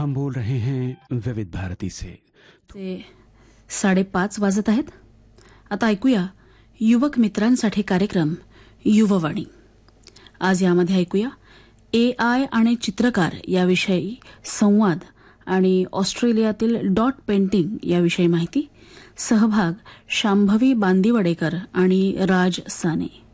हम बोल रहे हैं विविध भारती से। ते 5:30 वाजत आहेत. आता ऐकूया युवक मित्रांसाठी कार्यक्रम युववाणी. आज यामध्ये ऐकूया AI आणि चित्रकार याविषयी संवाद आणि ऑस्ट्रेलियातील डॉट पेंटिंग याविषयी माहिती. सहभाग शांभवी बांदिवडेकर आणि राज साने.